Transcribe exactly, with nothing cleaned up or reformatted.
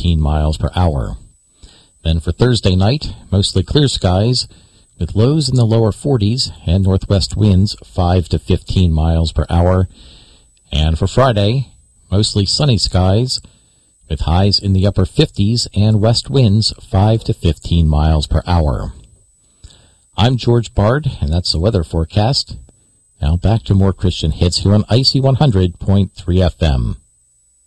fifteen miles per hour. Then for Thursday night, mostly clear skies with lows in the lower forties and northwest winds five to fifteen miles per hour. And for Friday, mostly sunny skies with highs in the upper fifties and west winds five to fifteen miles per hour. I'm George Bard, and that's the weather forecast. Now back to more Christian hits here on Icy one hundred point three F M.